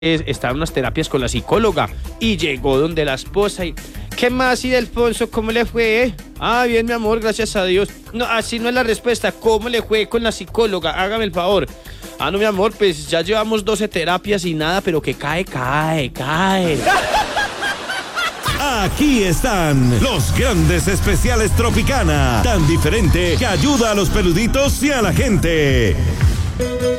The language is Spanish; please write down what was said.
estaba en unas terapias con la psicóloga y llegó donde la esposa y... ¿Qué más, Ildefonso? ¿Cómo le fue? Ah, bien, mi amor, gracias a Dios. No, así no es la respuesta. ¿Cómo le fue con la psicóloga? Hágame el favor. Ah, no, mi amor, pues ya llevamos 12 terapias y nada, pero que cae. Aquí están los grandes especiales Tropicana, tan diferente que ayuda a los peluditos y a la gente.